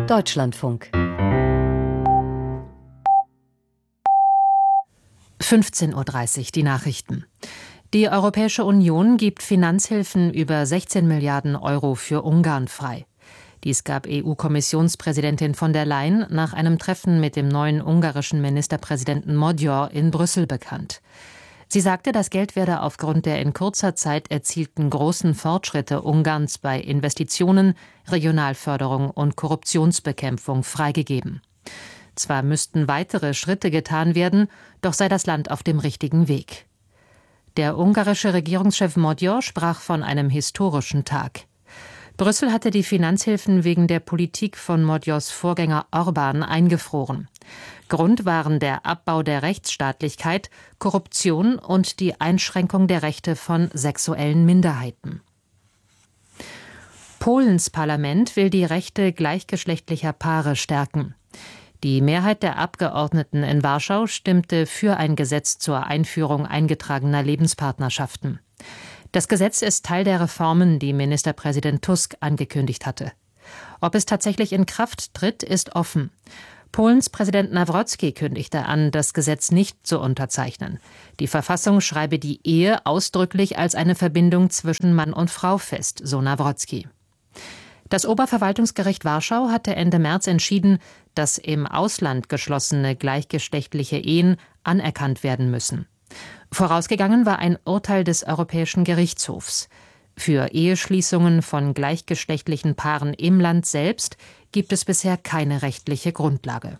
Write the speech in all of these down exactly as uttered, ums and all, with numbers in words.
Deutschlandfunk. fünfzehn Uhr dreißig, die Nachrichten. Die Europäische Union gibt Finanzhilfen über sechzehn Milliarden Euro für Ungarn frei. Dies gab E U-Kommissionspräsidentin von der Leyen nach einem Treffen mit dem neuen ungarischen Ministerpräsidenten Magyar in Brüssel bekannt. Sie sagte, das Geld werde aufgrund der in kurzer Zeit erzielten großen Fortschritte Ungarns bei Investitionen, Regionalförderung und Korruptionsbekämpfung freigegeben. Zwar müssten weitere Schritte getan werden, doch sei das Land auf dem richtigen Weg. Der ungarische Regierungschef Magyar sprach von einem historischen Tag. Brüssel hatte die Finanzhilfen wegen der Politik von Magyars Vorgänger Orbán eingefroren. Grund waren der Abbau der Rechtsstaatlichkeit, Korruption und die Einschränkung der Rechte von sexuellen Minderheiten. Polens Parlament will die Rechte gleichgeschlechtlicher Paare stärken. Die Mehrheit der Abgeordneten in Warschau stimmte für ein Gesetz zur Einführung eingetragener Lebenspartnerschaften. Das Gesetz ist Teil der Reformen, die Ministerpräsident Tusk angekündigt hatte. Ob es tatsächlich in Kraft tritt, ist offen. Polens Präsident Nawrocki kündigte an, das Gesetz nicht zu unterzeichnen. Die Verfassung schreibe die Ehe ausdrücklich als eine Verbindung zwischen Mann und Frau fest, so Nawrocki. Das Oberverwaltungsgericht Warschau hatte Ende März entschieden, dass im Ausland geschlossene gleichgeschlechtliche Ehen anerkannt werden müssen. Vorausgegangen war ein Urteil des Europäischen Gerichtshofs. Für Eheschließungen von gleichgeschlechtlichen Paaren im Land selbst gibt es bisher keine rechtliche Grundlage.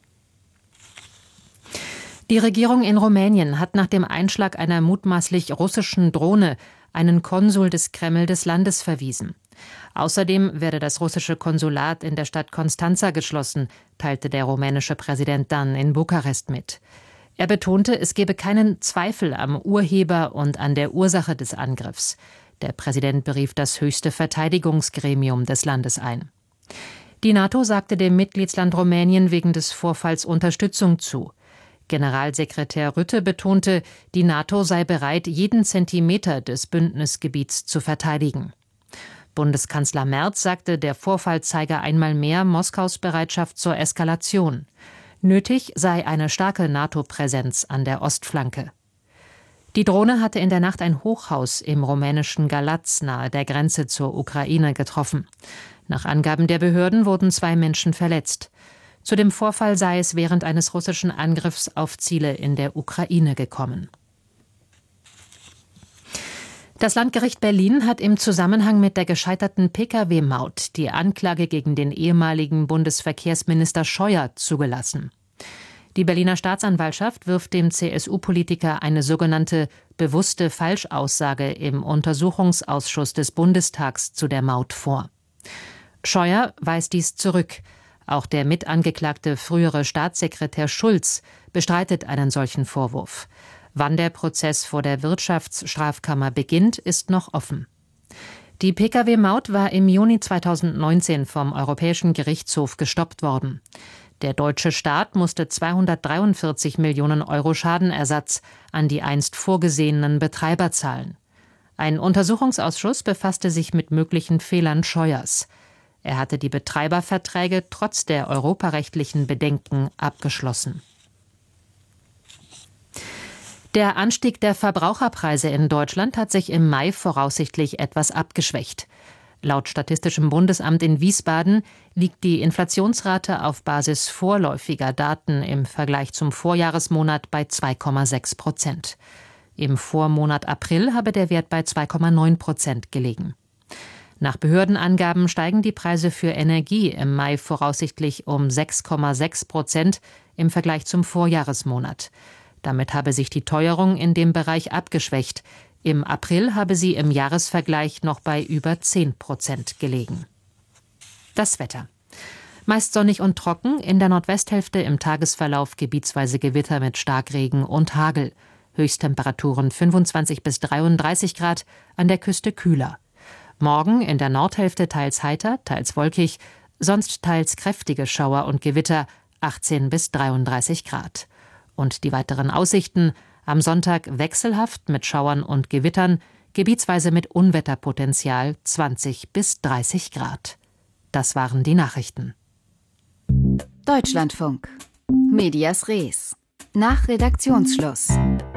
Die Regierung in Rumänien hat nach dem Einschlag einer mutmaßlich russischen Drohne einen Konsul des Kreml des Landes verwiesen. Außerdem werde das russische Konsulat in der Stadt Constanța geschlossen, teilte der rumänische Präsident dann in Bukarest mit. Er betonte, es gebe keinen Zweifel am Urheber und an der Ursache des Angriffs. Der Präsident berief das höchste Verteidigungsgremium des Landes ein. Die NATO sagte dem Mitgliedsland Rumänien wegen des Vorfalls Unterstützung zu. Generalsekretär Rutte betonte, die NATO sei bereit, jeden Zentimeter des Bündnisgebiets zu verteidigen. Bundeskanzler Merz sagte, der Vorfall zeige einmal mehr Moskaus Bereitschaft zur Eskalation. Nötig sei eine starke NATO-Präsenz an der Ostflanke. Die Drohne hatte in der Nacht ein Hochhaus im rumänischen Galați nahe der Grenze zur Ukraine getroffen. Nach Angaben der Behörden wurden zwei Menschen verletzt. Zu dem Vorfall sei es während eines russischen Angriffs auf Ziele in der Ukraine gekommen. Das Landgericht Berlin hat im Zusammenhang mit der gescheiterten Pkw-Maut die Anklage gegen den ehemaligen Bundesverkehrsminister Scheuer zugelassen. Die Berliner Staatsanwaltschaft wirft dem C S U-Politiker eine sogenannte bewusste Falschaussage im Untersuchungsausschuss des Bundestags zu der Maut vor. Scheuer weist dies zurück. Auch der mitangeklagte frühere Staatssekretär Schulz bestreitet einen solchen Vorwurf. Wann der Prozess vor der Wirtschaftsstrafkammer beginnt, ist noch offen. Die Pkw-Maut war im Juni zweitausendneunzehn vom Europäischen Gerichtshof gestoppt worden. Der deutsche Staat musste zweihundertdreiundvierzig Millionen Euro Schadenersatz an die einst vorgesehenen Betreiber zahlen. Ein Untersuchungsausschuss befasste sich mit möglichen Fehlern Scheuers. Er hatte die Betreiberverträge trotz der europarechtlichen Bedenken abgeschlossen. Der Anstieg der Verbraucherpreise in Deutschland hat sich im Mai voraussichtlich etwas abgeschwächt. Laut Statistischem Bundesamt in Wiesbaden liegt die Inflationsrate auf Basis vorläufiger Daten im Vergleich zum Vorjahresmonat bei zwei Komma sechs Prozent. Im Vormonat April habe der Wert bei zwei Komma neun Prozent gelegen. Nach Behördenangaben steigen die Preise für Energie im Mai voraussichtlich um sechs Komma sechs Prozent im Vergleich zum Vorjahresmonat. Damit habe sich die Teuerung in dem Bereich abgeschwächt. Im April habe sie im Jahresvergleich noch bei über zehn Prozent gelegen. Das Wetter. Meist sonnig und trocken, in der Nordwesthälfte im Tagesverlauf gebietsweise Gewitter mit Starkregen und Hagel. Höchsttemperaturen fünfundzwanzig bis dreiunddreißig Grad, an der Küste kühler. Morgen in der Nordhälfte teils heiter, teils wolkig, sonst teils kräftige Schauer und Gewitter, achtzehn bis dreiunddreißig Grad. Und die weiteren Aussichten: am Sonntag wechselhaft mit Schauern und Gewittern, gebietsweise mit Unwetterpotenzial zwanzig bis dreißig Grad. Das waren die Nachrichten. Deutschlandfunk. Medias Res. Nach Redaktionsschluss.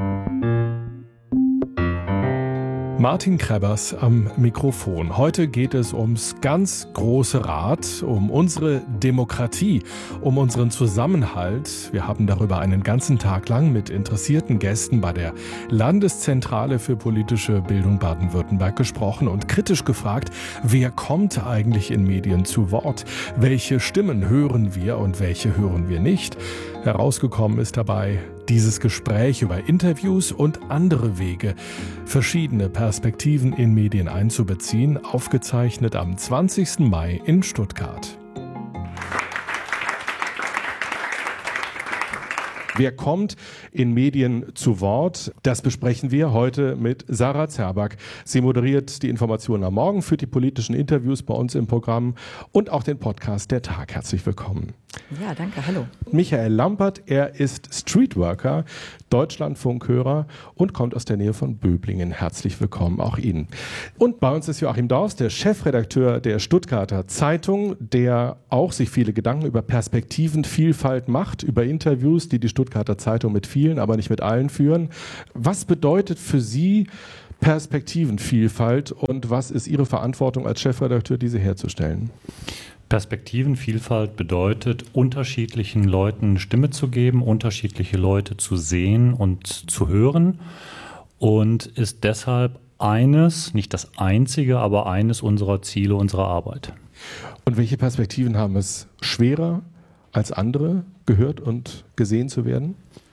Martin Krebbers am Mikrofon. Heute geht es ums ganz große Rad, um unsere Demokratie, um unseren Zusammenhalt. Wir haben darüber einen ganzen Tag lang mit interessierten Gästen bei der Landeszentrale für politische Bildung Baden-Württemberg gesprochen und kritisch gefragt, wer kommt eigentlich in Medien zu Wort? Welche Stimmen hören wir und welche hören wir nicht? Herausgekommen ist dabei dieses Gespräch über Interviews und andere Wege, verschiedene Perspektiven in Medien einzubeziehen, aufgezeichnet am zwanzigsten Mai in Stuttgart. Wer kommt in Medien zu Wort? Das besprechen wir heute mit Sarah Zerback. Sie moderiert die Informationen am Morgen, führt die politischen Interviews bei uns im Programm und auch den Podcast Der Tag. Herzlich willkommen. Ja, danke. Hallo. Michael Lampert, er ist Streetworker, Deutschlandfunkhörer und kommt aus der Nähe von Böblingen. Herzlich willkommen auch Ihnen. Und bei uns ist Joachim Daus, der Chefredakteur der Stuttgarter Zeitung, der auch sich viele Gedanken über Perspektivenvielfalt macht, über Interviews, die die Stuttgarter Zeitung mit vielen, aber nicht mit allen führen. Was bedeutet für Sie Perspektivenvielfalt und was ist Ihre Verantwortung als Chefredakteur, diese herzustellen? Perspektivenvielfalt bedeutet, unterschiedlichen Leuten Stimme zu geben, unterschiedliche Leute zu sehen und zu hören und ist deshalb eines, nicht das einzige, aber eines unserer Ziele unserer Arbeit. Und welche Perspektiven haben es schwerer als andere, gehört und gesehen zu werden?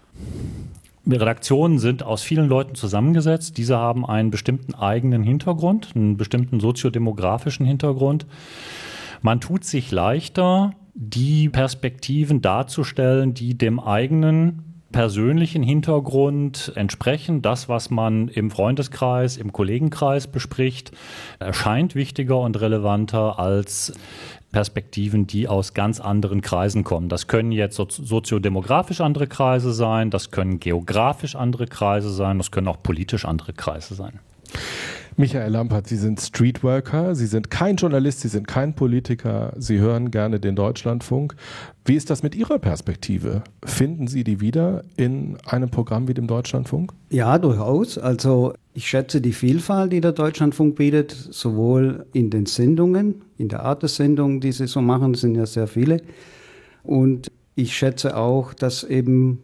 Redaktionen sind aus vielen Leuten zusammengesetzt. Diese haben einen bestimmten eigenen Hintergrund, einen bestimmten soziodemografischen Hintergrund. Man tut sich leichter, die Perspektiven darzustellen, die dem eigenen persönlichen Hintergrund entsprechen. Das, was man im Freundeskreis, im Kollegenkreis bespricht, erscheint wichtiger und relevanter als Perspektiven, die aus ganz anderen Kreisen kommen. Das können jetzt soziodemografisch andere Kreise sein, das können geografisch andere Kreise sein, das können auch politisch andere Kreise sein. Michael Lampert, Sie sind Streetworker, Sie sind kein Journalist, Sie sind kein Politiker, Sie hören gerne den Deutschlandfunk. Wie ist das mit Ihrer Perspektive? Finden Sie die wieder in einem Programm wie dem Deutschlandfunk? Ja, durchaus. Also ich schätze die Vielfalt, die der Deutschlandfunk bietet, sowohl in den Sendungen, in der Art der Sendungen, die sie so machen, das sind ja sehr viele. Und ich schätze auch, dass eben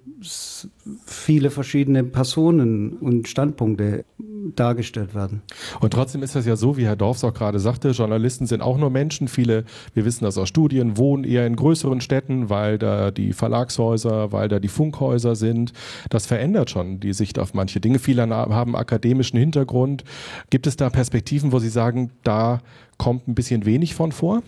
viele verschiedene Personen und Standpunkte dargestellt werden. Und trotzdem ist das ja so, wie Herr Dorfs auch gerade sagte, Journalisten sind auch nur Menschen. Viele, wir wissen das aus Studien, wohnen eher in größeren Städten, weil da die Verlagshäuser, weil da die Funkhäuser sind. Das verändert schon die Sicht auf manche Dinge. Viele haben akademischen Hintergrund. Gibt es da Perspektiven, wo Sie sagen, da kommt ein bisschen wenig von vor?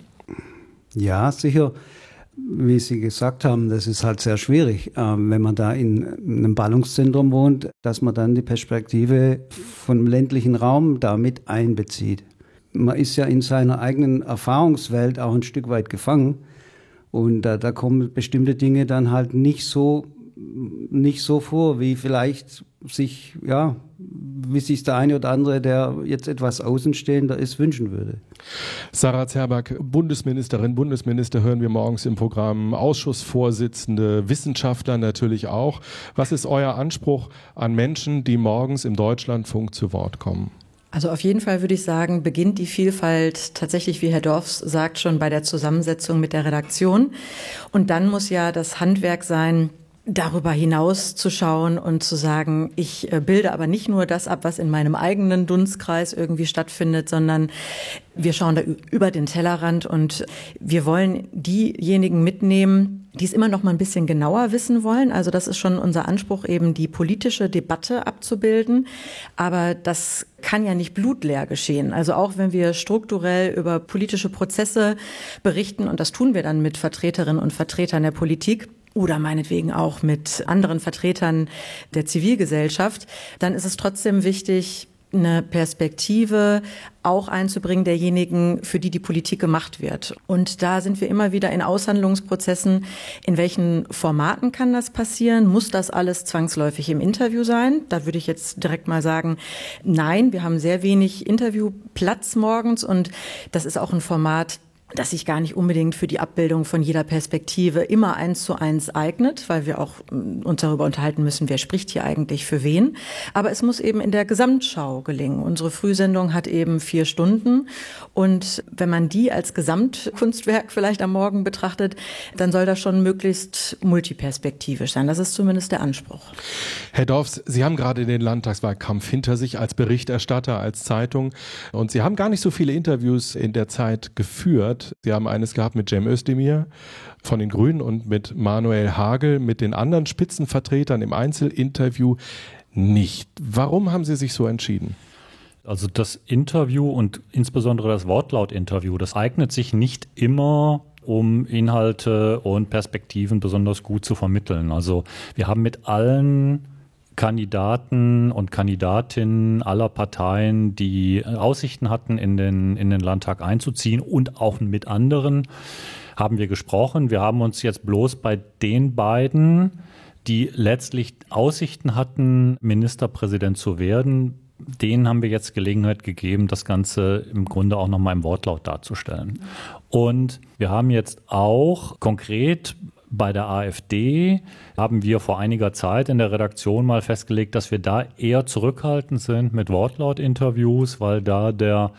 Ja, sicher. Wie Sie gesagt haben, das ist halt sehr schwierig, wenn man da in einem Ballungszentrum wohnt, dass man dann die Perspektive vom ländlichen Raum da mit einbezieht. Man ist ja in seiner eigenen Erfahrungswelt auch ein Stück weit gefangen und da, da kommen bestimmte Dinge dann halt nicht so, nicht so vor, wie vielleicht sich, ja, wie sich der eine oder andere, der jetzt etwas außenstehender ist, wünschen würde. Sarah Zerback, Bundesministerin, Bundesminister hören wir morgens im Programm, Ausschussvorsitzende, Wissenschaftler natürlich auch. Was ist euer Anspruch an Menschen, die morgens im Deutschlandfunk zu Wort kommen? Also auf jeden Fall würde ich sagen, beginnt die Vielfalt tatsächlich, wie Herr Dorfs sagt, schon bei der Zusammensetzung mit der Redaktion. Und dann muss ja das Handwerk sein, darüber hinaus zu schauen und zu sagen, ich bilde aber nicht nur das ab, was in meinem eigenen Dunstkreis irgendwie stattfindet, sondern wir schauen da über den Tellerrand und wir wollen diejenigen mitnehmen, die es immer noch mal ein bisschen genauer wissen wollen. Also das ist schon unser Anspruch, eben die politische Debatte abzubilden. Aber das kann ja nicht blutleer geschehen. Also auch wenn wir strukturell über politische Prozesse berichten, und das tun wir dann mit Vertreterinnen und Vertretern der Politik, oder meinetwegen auch mit anderen Vertretern der Zivilgesellschaft, dann ist es trotzdem wichtig, eine Perspektive auch einzubringen derjenigen, für die die Politik gemacht wird. Und da sind wir immer wieder in Aushandlungsprozessen. In welchen Formaten kann das passieren? Muss das alles zwangsläufig im Interview sein? Da würde ich jetzt direkt mal sagen, nein, wir haben sehr wenig Interviewplatz morgens und das ist auch ein Format, das sich gar nicht unbedingt für die Abbildung von jeder Perspektive immer eins zu eins eignet, weil wir auch uns darüber unterhalten müssen, wer spricht hier eigentlich für wen. Aber es muss eben in der Gesamtschau gelingen. Unsere Frühsendung hat eben vier Stunden und wenn man die als Gesamtkunstwerk vielleicht am Morgen betrachtet, dann soll das schon möglichst multiperspektivisch sein. Das ist zumindest der Anspruch. Herr Dorfs, Sie haben gerade den Landtagswahlkampf hinter sich als Berichterstatter, als Zeitung und Sie haben gar nicht so viele Interviews in der Zeit geführt. Sie haben eines gehabt mit Cem Özdemir von den Grünen und mit Manuel Hagel, mit den anderen Spitzenvertretern im Einzelinterview nicht. Warum haben Sie sich so entschieden? Also das Interview und insbesondere das Wortlaut-Interview, das eignet sich nicht immer, um Inhalte und Perspektiven besonders gut zu vermitteln. Also wir haben mit allen Kandidaten und Kandidatinnen aller Parteien, die Aussichten hatten, in den, in den Landtag einzuziehen und auch mit anderen, haben wir gesprochen. Wir haben uns jetzt bloß bei den beiden, die letztlich Aussichten hatten, Ministerpräsident zu werden, denen haben wir jetzt Gelegenheit gegeben, das Ganze im Grunde auch nochmal im Wortlaut darzustellen. Und wir haben jetzt auch konkret bei der AfD haben wir vor einiger Zeit in der Redaktion mal festgelegt, dass wir da eher zurückhaltend sind mit Wortlaut-Interviews, weil da der